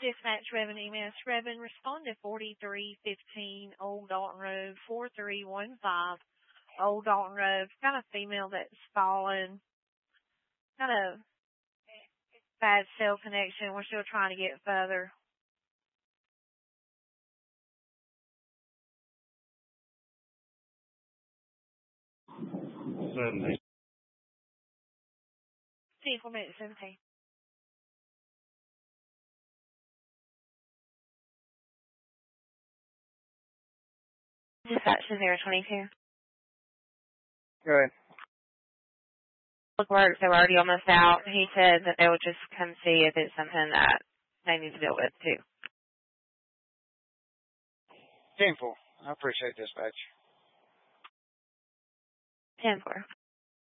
Dispatch Revan EMS. Revan, respond to 4315 Old Dalton Road, 4315 Old Dalton Road. Got a female that's fallen. Got a bad cell connection. We're still trying to get further. Certainly. 4 minutes 17. Dispatch to 022. Go ahead. Look, works. They were already almost out. He said that they would just come see if it's something that they need to deal with, too. 10-4. I appreciate dispatch. 10-4.